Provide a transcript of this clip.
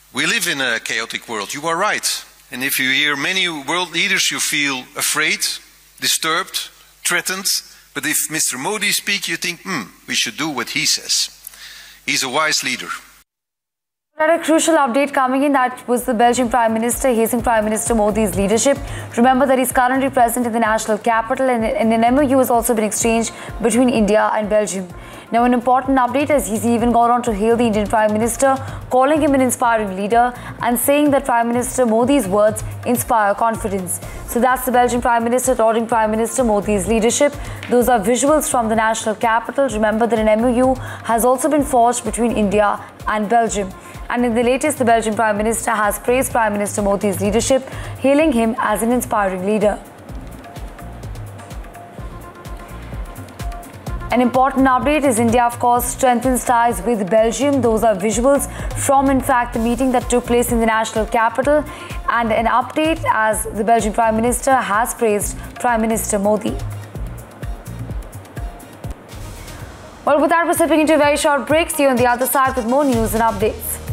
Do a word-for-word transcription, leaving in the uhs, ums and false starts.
We live in a chaotic world, you are right. And if you hear many world leaders, you feel afraid, disturbed, threatened. But if Mister Modi speaks, you think, hmm, we should do what he says. He's a wise leader. A crucial update coming in, that was the Belgian Prime Minister hastening Prime Minister Modi's leadership. Remember that he's currently present in the national capital, and, and an M O U has also been exchanged between India and Belgium. Now, an important update, as he's even gone on to hail the Indian Prime Minister, calling him an inspiring leader and saying that Prime Minister Modi's words inspire confidence. So that's the Belgian Prime Minister lauding Prime Minister Modi's leadership. Those are visuals from the national capital. Remember that an M O U has also been forged between India and Belgium. And in the latest, the Belgian Prime Minister has praised Prime Minister Modi's leadership, hailing him as an inspiring leader. An important update is India, of course, strengthens ties with Belgium. Those are visuals from, in fact, the meeting that took place in the national capital. And an update as the Belgian Prime Minister has praised Prime Minister Modi. Well, with that, we're stepping into a very short break. See you on the other side with more news and updates.